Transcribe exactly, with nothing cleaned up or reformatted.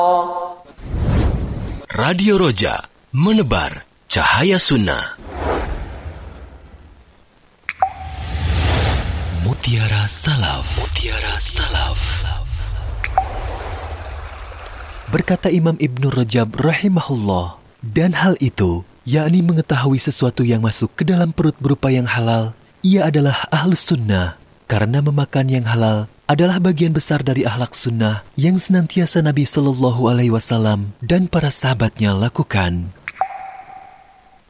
Radio Roja, menebar cahaya sunnah. Mutiara Salaf. Mutiara Salaf. Berkata Imam Ibnu Rajab rahimahullah, dan hal itu, yakni mengetahui sesuatu yang masuk ke dalam perut berupa yang halal, ia adalah ahlus sunnah, karena memakan yang halal adalah bagian besar dari akhlak sunnah yang senantiasa Nabi Sallallahu Alaihi Wasallam dan para sahabatnya lakukan.